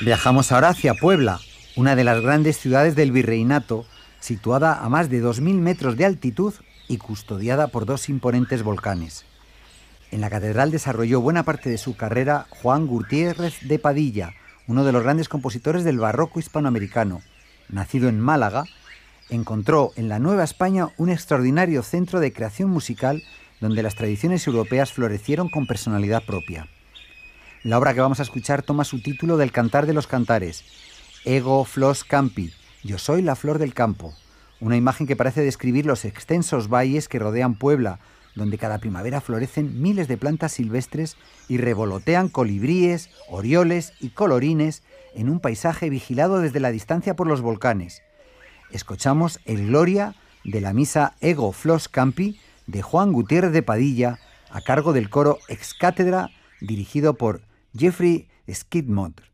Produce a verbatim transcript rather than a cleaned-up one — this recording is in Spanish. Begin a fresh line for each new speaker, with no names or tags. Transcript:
Viajamos ahora hacia Puebla, una de las grandes ciudades del virreinato, situada a más de dos mil metros de altitud y custodiada por dos imponentes volcanes. En la catedral desarrolló buena parte de su carrera Juan Gutiérrez de Padilla, uno de los grandes compositores del barroco hispanoamericano. Nacido en Málaga, encontró en la Nueva España un extraordinario centro de creación musical donde las tradiciones europeas florecieron con personalidad propia. La obra que vamos a escuchar toma su título del Cantar de los Cantares, Ego Flos Campi, Yo soy la flor del campo, una imagen que parece describir los extensos valles que rodean Puebla, donde cada primavera florecen miles de plantas silvestres y revolotean colibríes, orioles y colorines en un paisaje vigilado desde la distancia por los volcanes. Escuchamos el Gloria de la misa Ego Flos Campi de Juan Gutiérrez de Padilla, a cargo del coro Ex Cátedra, dirigido por Jeffrey Skidmore.